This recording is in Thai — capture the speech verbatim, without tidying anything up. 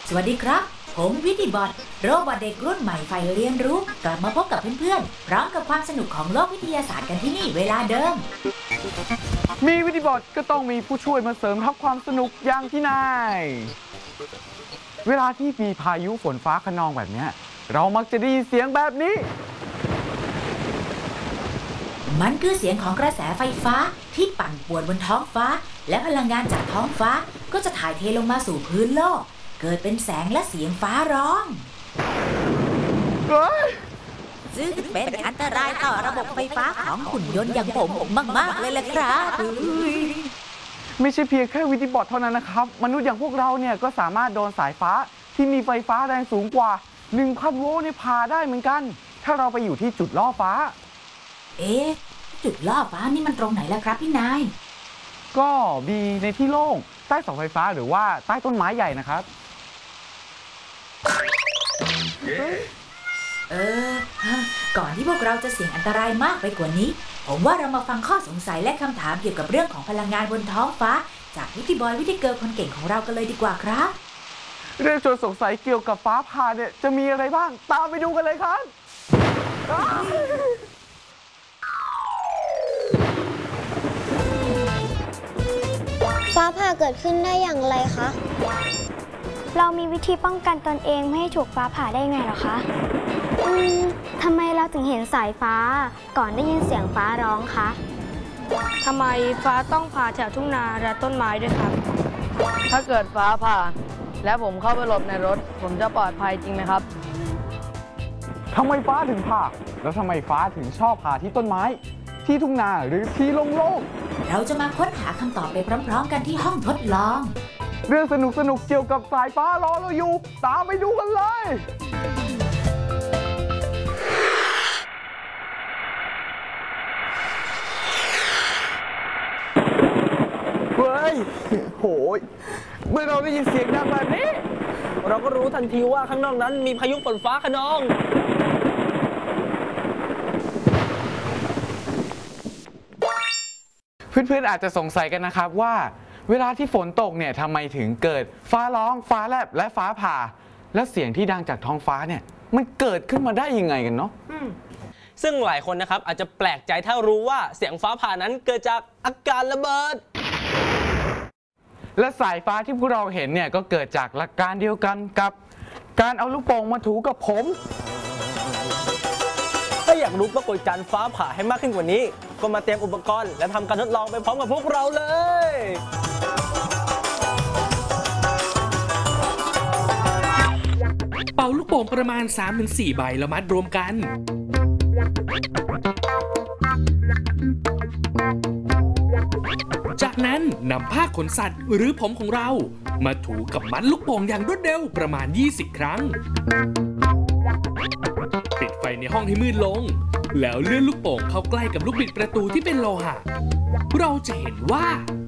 สวัสดีครับผมวิติบอทโรบอทเด็กรุ่นใหม่ใฝ่เรียนรู้กลับมาพบกับเพื่อนๆพร้อมกับความสนุกของโลกวิทยาศาสตร์กันที่นี่เวลาเดิมมีวิติบอทก็ต้องมีผู้ช่วยมาเสริมทัพความสนุกอย่างที่นายเวลาที่มีพายุฝนฟ้าคะนองแบบนี้เรามักจะได้ยินเสียงแบบนี้มันคือเสียงของกระแสไฟฟ้าที่ปั่นป่วนบนท้องฟ้าและพลังงานจากท้องฟ้าก็จะถ่ายเทลงมาสู่พื้นโลกเกิดเป็นแสงและเสียงฟ้าร้องซึ่งเป็นอันตรายต่อระบบไฟฟ้าของหุ่นยนต์อย่างผมมากๆเลยแหละครับไม่ใช่เพียงแค่วิติบอทเท่านั้นนะครับมนุษย์อย่างพวกเราเนี่ยก็สามารถโดนสายฟ้าที่มีไฟฟ้าแรงสูงกว่า หนึ่งพัน โวลต์เนี่ยผ่าได้เหมือนกันถ้าเราไปอยู่ที่จุดล่อฟ้าเอ๊ะจุดล่อฟ้านี่มันตรงไหนล่ะครับพี่นายก็มีในที่โล่งใต้เสาไฟฟ้าหรือว่าใต้ต้นไม้ใหญ่นะครับเออก่อนที่พวกเราจะเสี่ยงอันตรายมากไปกว่านี้ผมว่าเรามาฟังข้อสงสัยและคำถามเกี่ยวกับเรื่องของพลังงานบนท้องฟ้าจากวิติบอยวิติเกิร์ลคนเก่งของเรากันเลยดีกว่าครับเรื่องชวนสงสัยเกี่ยวกับฟ้าผ่าเนี่ยจะมีอะไรบ้างตามไปดูกันเลยครับฟ้าผ่าเกิดขึ้นได้อย่างไรคะเรามีวิธีป้องกันตนเองไม่ให้ถูกฟ้าผ่าได้ไงหรอคะอืมทำไมเราถึงเห็นสายฟ้าก่อนได้ยินเสียงฟ้าร้องคะทำไมฟ้าต้องผ่าแถวทุ่งนาและต้นไม้ด้วยครับถ้าเกิดฟ้าผ่าและผมเข้าไปหลบในรถผมจะปลอดภัยจริงไหมครับทำไมฟ้าถึงผ่าแล้วทำไมฟ้าถึงชอบผ่าที่ต้นไม้ที่ทุ่งนาหรือที่โล่งๆเราจะมาค้นหาคำตอบไปพร้อมๆกันที่ห้องทดลองเรื่องสนุกสนุกเกี่ยวกับสายฟ้ารอเราอยู่ตามไปดูกันเลยเฮ้ยโหยเมื่อเราได้ยินเสียงดังแบบนี้เราก็รู้ทันทีว่าข้างนอกนั้นมีพายุฝนฟ้าคะนองเพื่อนๆอาจจะสงสัยกันนะครับว่าเวลาที่ฝนตกเนี่ยทำไมถึงเกิดฟ้าร้องฟ้าแลบและฟ้าผ่าและเสียงที่ดังจากท้องฟ้าเนี่ยมันเกิดขึ้นมาได้ยังไงกันเนาะซึ่งหลายคนนะครับอาจจะแปลกใจถ้ารู้ว่าเสียงฟ้าผ่านั้นเกิดจากอาการระเบิดและสายฟ้าที่พวกเราเห็นเนี่ยก็เกิดจากหลักการเดียวกันกับการเอาลูกโป่งมาถูกับผมถ้าอยากรู้ปรากฏการณ์ฟ้าผ่าให้มากขึ้นกว่านี้ก็มาเตรียมอุปกรณ์และทำการทดลองไปพร้อมกับพวกเราเลยเป่าลูกโป่งประมาณ สามถึงสี่ ใบแล้วมัดรวมกันจากนั้นนำผ้าขนสัตว์หรือผมของเรามาถูกับมัดลูกโป่งอย่างรวดเร็วประมาณยี่สิบครั้งปิดไฟในห้องให้มืดลงแล้วเลื่อนลูกโป่งเข้าใกล้กับลูกบิดประตูที่เป็นโลหะเราจะเห็นว่า